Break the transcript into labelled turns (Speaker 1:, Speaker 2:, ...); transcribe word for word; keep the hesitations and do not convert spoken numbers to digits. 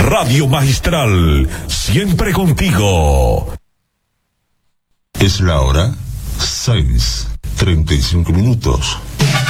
Speaker 1: Radio Magistral, siempre contigo.
Speaker 2: Es la hora seis, treinta y cinco minutos.